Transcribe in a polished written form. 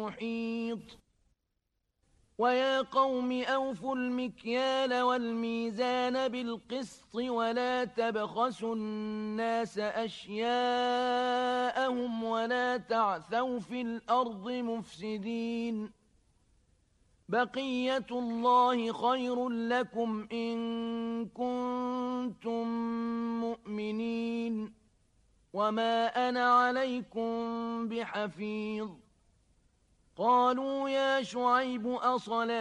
محيط ويا قوم أوفوا المكيال والميزان بالقسط ولا تبخسوا الناس أشياءهم ولا تعثوا في الأرض مفسدين بقية الله خير لكم إن كنتم مؤمنين وما أنا عليكم بحفيظ قالوا يا شعيب أصلاة